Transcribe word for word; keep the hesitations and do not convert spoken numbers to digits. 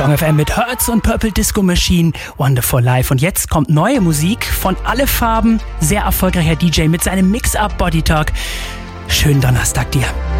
Song F M mit Hertz und Purple Disco Machine, Wonderful Life. Und jetzt kommt neue Musik von Alle Farben, sehr erfolgreicher D J mit seinem Mix-Up Body Talk. Schönen Donnerstag dir.